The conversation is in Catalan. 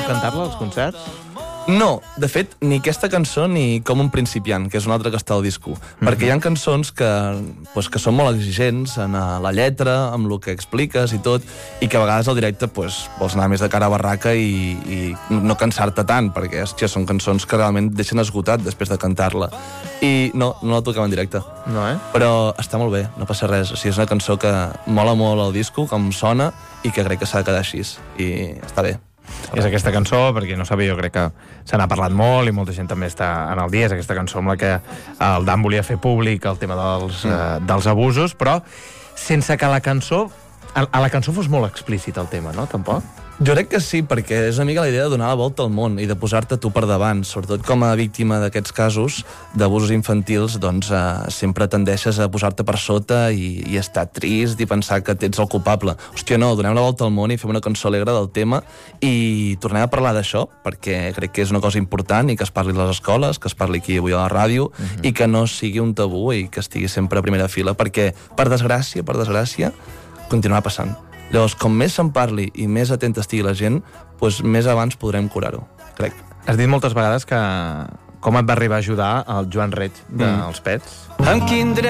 cantar-la als concerts? No, de fet, ni aquesta cançó ni Com un principiant, que és una altra que està al disco. Perquè hi ha cançons que són molt exigents en la lletra, amb el que expliques i tot, i que a vegades al directe vols anar més de cara a barraca i no cansar-te tant, perquè són cançons que realment deixen esgotat després de cantar-la. I no la toquem en directe. No, Però està molt bé, no passa res. O sigui, és una cançó que mola molt el disco, com sona, i que crec que s'ha de quedar així. I està bé. És aquesta cançó, perquè no sabia, jo crec que se n'ha parlat molt i molta gent també està en el dia, és aquesta cançó amb la que el Dan volia fer públic el tema dels abusos, però sense que a la cançó fos molt explícit el tema, no? Tampoc? Jo crec que sí, perquè és una mica la idea de donar la volta al món i de posar-te tu per davant, sobretot com a víctima d'aquests casos d'abusos infantils, doncs sempre tendeixes a posar-te per sota i estar trist i pensar que ets el culpable. Hòstia, no, donem la volta al món i fem una cançó alegre del tema i tornem a parlar d'això, perquè crec que és una cosa important i que es parli a les escoles, que es parli aquí avui a la ràdio i que no sigui un tabú i que estigui sempre a primera fila, perquè, per desgràcia, continuarà passant. Llavors, com més se'n parli i més atenta estigui la gent, doncs més abans podrem curar-ho, crec. Has dit moltes vegades que com et va arribar a ajudar el Joan Reig dels Pets? Amb quin dret